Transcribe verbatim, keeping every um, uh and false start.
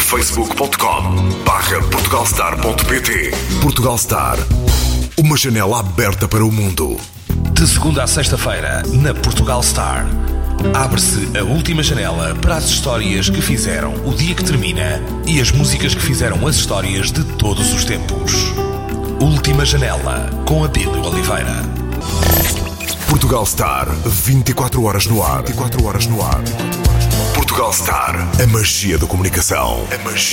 facebook ponto com barra portugalstar.pt. Portugal Star, uma janela aberta para o mundo. De segunda a sexta-feira, na Portugal Star, abre-se a última janela para as histórias que fizeram o dia que termina e as músicas que fizeram as histórias de todos os tempos. Última janela, com Abílio Oliveira. Portugal Star, vinte e quatro horas no ar. vinte e quatro horas no ar. Portugal Star, a magia da comunicação. A magia